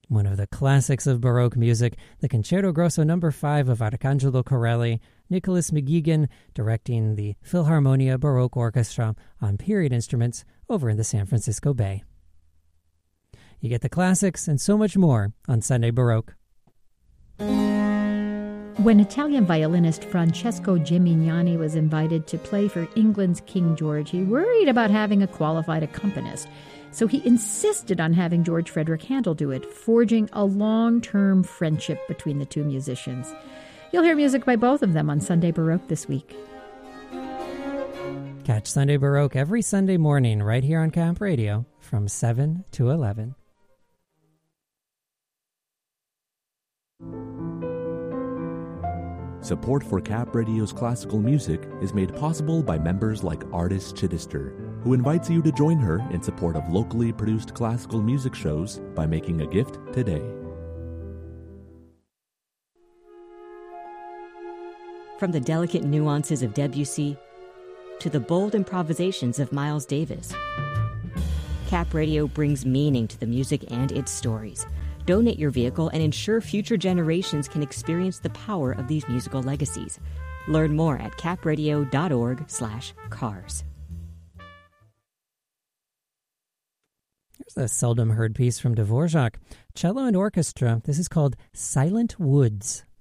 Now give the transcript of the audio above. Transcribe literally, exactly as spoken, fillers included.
One of the classics of Baroque music, the Concerto Grosso number five of Arcangelo Corelli, Nicholas McGuigan directing the Philharmonia Baroque Orchestra on period instruments over in the San Francisco Bay. You get the classics and so much more on Sunday Baroque. When Italian violinist Francesco Gimignani was invited to play for England's King George, he worried about having a qualified accompanist. So he insisted on having George Frederick Handel do it, forging a long-term friendship between the two musicians. You'll hear music by both of them on Sunday Baroque this week. Catch Sunday Baroque every Sunday morning right here on Camp Radio from seven to eleven. Support for Cap Radio's classical music is made possible by members like Artis Chittister, who invites you to join her in support of locally produced classical music shows by making a gift today. From the delicate nuances of Debussy to the bold improvisations of Miles Davis, Cap Radio brings meaning to the music and its stories. Donate your vehicle and ensure future generations can experience the power of these musical legacies. Learn more at capradio.org slash cars. Here's a seldom heard piece from Dvorak. Cello and orchestra. This is called Silent Woods.